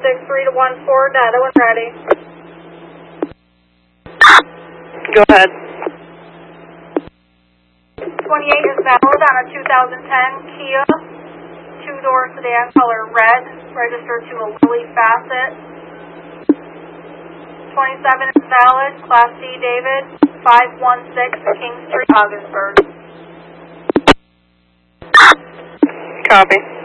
3 to 1 Ford, that one ready. Go ahead. 28 is valid on a 2010 Kia 2-door sedan color red, registered to a Lily Facet. 27 is valid, Class C David, 516 King Street, Augsburg. Copy.